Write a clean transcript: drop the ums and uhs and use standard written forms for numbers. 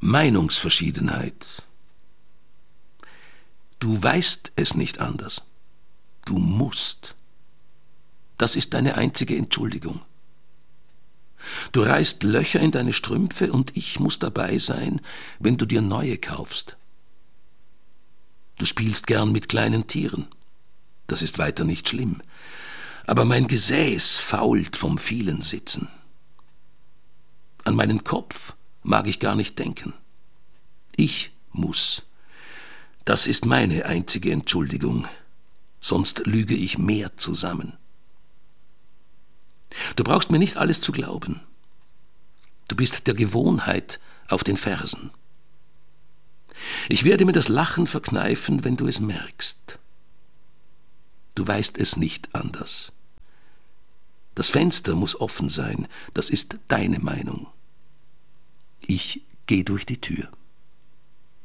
Meinungsverschiedenheit. Du weißt es nicht anders. Du musst. Das ist deine einzige Entschuldigung. Du reißt Löcher in deine Strümpfe und ich muss dabei sein, wenn du dir neue kaufst. Du spielst gern mit kleinen Tieren. Das ist weiter nicht schlimm. Aber mein Gesäß fault vom vielen Sitzen. An meinen Kopf mag ich gar nicht denken. Ich muss. Das ist meine einzige Entschuldigung. Sonst lüge ich mehr zusammen. Du brauchst mir nicht alles zu glauben. Du bist der Gewohnheit auf den Fersen. Ich werde mir das Lachen verkneifen, wenn du es merkst. Du weißt es nicht anders. Das Fenster muss offen sein, das ist deine Meinung. Ich gehe durch die Tür.